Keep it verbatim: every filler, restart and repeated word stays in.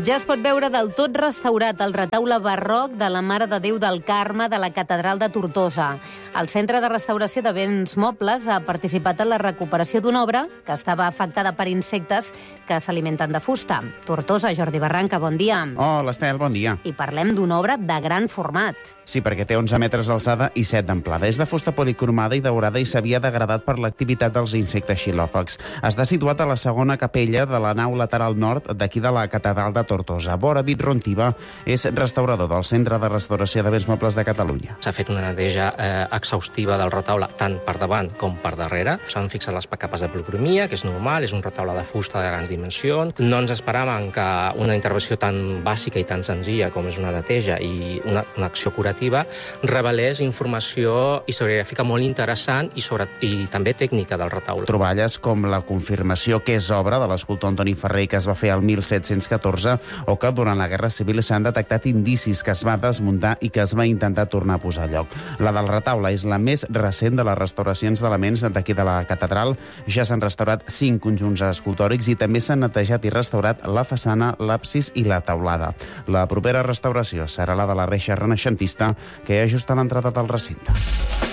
Ja es pot veure del tot restaurat el retaule barroc de la Mare de Déu del Carme de la Catedral de Tortosa. El Centre de Restauració de Béns Mobles ha participat en la recuperació d'una obra que estava afectada per insectes que s'alimenten de fusta. Tortosa, Jordi Barranca, bon dia. Hola, Estel, bon dia. I parlem d'una obra de gran format. Sí, perquè té onze metres d'alçada i set d'amplada. És de fusta policromada i daurada i s'havia degradat per l'activitat dels insectes xilòfags. Està situat a la segona capella de la nau lateral nord d'aquí de la Catedral de Tortosa. Bora Vitrontiva és restaurador del Centre de Restauració de Béns Mobles de Catalunya. S'ha fet una neteja eh, exhaustiva del retaule, tant per davant com per darrere. S'han fixat les capes de policromia, que és normal, és un retaule de fusta de grans dimensions. No ens esperàvem que una intervenció tan bàsica i tan senzilla com és una neteja i una, una acció curativa revelés informació historiogràfica molt interessant i, sobre, i també tècnica del retaule. Troballes com la confirmació que és obra de l'escultor Antoni Ferrer, que es va fer al mil set-cents catorze, o que durant la Guerra Civil s'han detectat indicis que es va desmuntar i que es va intentar tornar a posar a lloc. La del retaule és la més recent de les restauracions d'elements d'aquí de la catedral. Ja s'han restaurat cinc conjunts escultòrics i també s'han netejat i restaurat la façana, l'absis i la teulada. La propera restauració serà la de la reixa renaixentista que hi ha just a l'entrada del recinte.